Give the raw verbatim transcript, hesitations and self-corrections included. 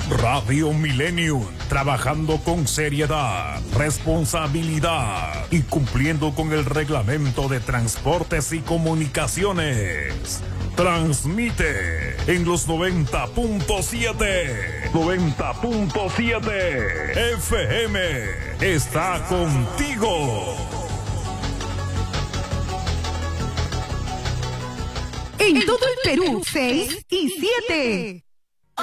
Radio Millennium, trabajando con seriedad, responsabilidad y cumpliendo con el reglamento de transportes y comunicaciones. Transmite en los noventa punto siete. noventa punto siete F M. Está contigo. En todo el Perú, seis y siete.